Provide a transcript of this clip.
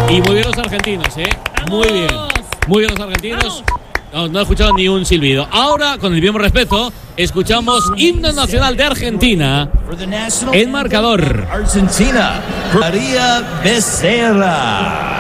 Y muy bien los argentinos, muy bien. Muy bien los argentinos. No he escuchado ni un silbido. Ahora, con el mismo respeto, escuchamos himno nacional de Argentina. El marcador. Argentina, María Becerra.